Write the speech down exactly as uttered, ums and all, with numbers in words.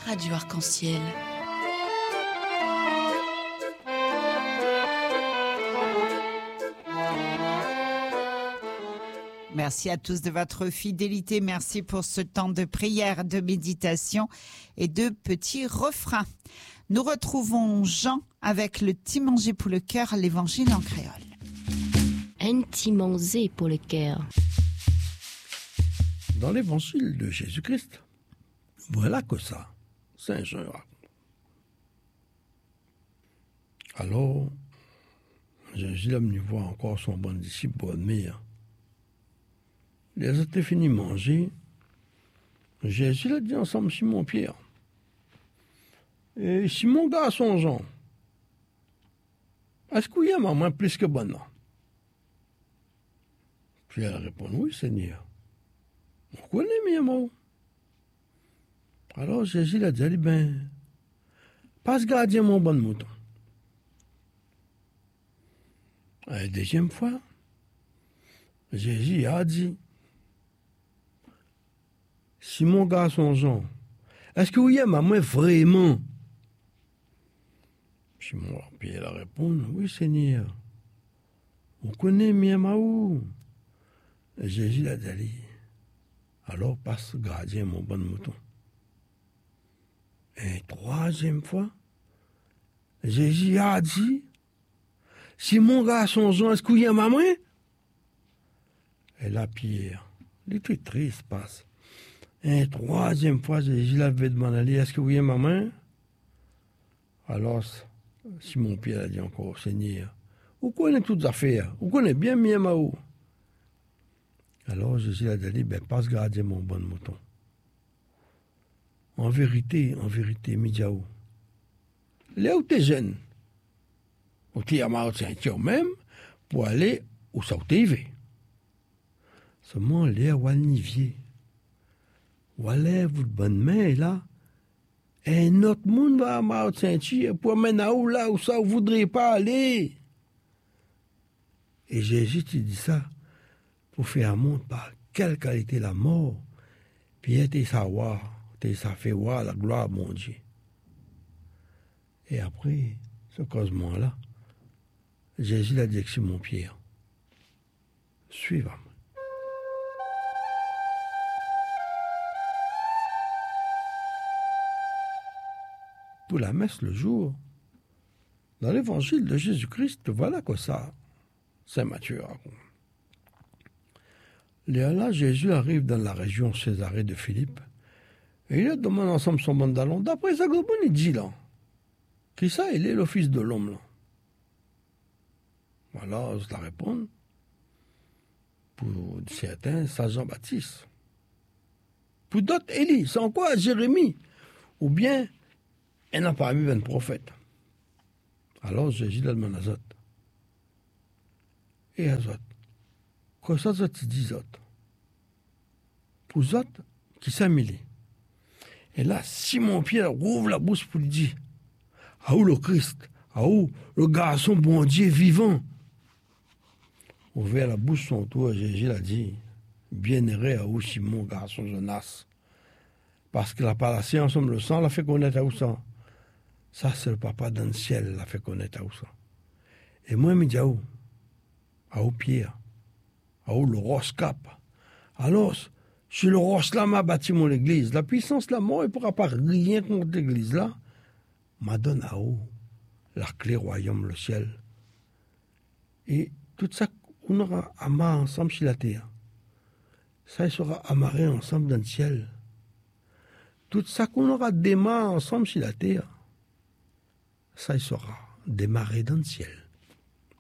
Radio Arc-en-Ciel. Merci à tous de votre fidélité. Merci pour ce temps de prière, de méditation et de petits refrains. Nous retrouvons Jean avec le Timangé pour le cœur, l'évangile en créole. Un Timangé pour le cœur. Dans l'évangile de Jésus-Christ, voilà que ça, Saint Jean raconte. Alors, Jésus a venu voir encore son bon disciple pour admire. Les autres ont fini de manger. Jésus a dit ensemble Simon-Pierre. Et Simon garçon Jean, est-ce qu'il y a maman plus que bonne? Pierre répond, oui Seigneur. On connaît bien moi. Alors Jésus a dit, ben, passe garder mon bon mouton. La deuxième fois, Jésus a dit, si mon garçon Jean, est-ce que vous y aimez moi vraiment? Simon Pierre a répondu, oui Seigneur. On connaît bien Maou. Jésus a dit, alors passe garder mon bon mouton. Et troisième fois, Jésus a dit, si mon garçon Jean, est-ce que vous y aimez moi? Et là Pierre, il était triste, passe. Et troisième fois, Jésus l'avait demandé, est-ce que vous voyez ma main? Alors, Simon Pierre a dit encore, Seigneur, vous connaissez toutes les affaires, vous connaissez bien bien Maou. Alors Jésus a dit, ben, passe garder mon bon mouton. En vérité, en vérité, Midjaou, là où t'es jeune, où t'es à ma ceinture même, pour aller où ça t'es vu. Seulement, là où nivier. Voilà, vous de bonne main, là. Et notre monde va à ma ceinture pour mener à où, là, où ça, vous ne voudrez pas aller. Et Jésus te dit ça pour faire montre par quelle qualité la mort, puis était savoir, était ça fait voir la gloire de mon Dieu. Et après, ce causement-là, Jésus a dit que c'est mon Pierre. Suivez-moi. Pour la messe le jour, dans l'évangile de Jésus-Christ, voilà que ça, Saint Matthieu raconte. Là, Jésus arrive dans la région Césarée de Philippe, et il demande ensemble son bandalon. D'après ça, il dit là, qui ça, il est le fils de l'homme là. Voilà, je la réponds. Pour certains, c'est Jean-Baptiste. Pour d'autres, Élie, c'est encore Jérémie. Ou bien, elle n'a pas mis un prophète. Alors Jésus a demandé à Zot. Et à Zot. Quand ça, Zot dit Zot. Pour Zot, qui s'amélie. Et là, Simon Pierre ouvre la bouche pour lui dire, ah où le Christ, ah où le garçon bon Dieu vivant. Ouvert la bouche son tour, Jésus a dit, bien-aimé à où Simon, garçon Jonas. Parce qu'il a pas la science, le sang, l'a fait connaître à où ça. Ça, c'est le papa dans le ciel, l'a fait connaître à où ça. Et moi, je me dis à où? À où Pierre? À où le roche cap? Alors, si le roche là m'a bâti mon église, la puissance là, moi, il ne pourra pas rien contre l'église là, m'a donné à où? La clé royaume, le ciel. Et tout ça, on aura amarré ensemble sur la terre. Ça, il sera amarré ensemble dans le ciel. Tout ça qu'on aura démarré ensemble sur la terre, ça, il sera démarré dans le ciel.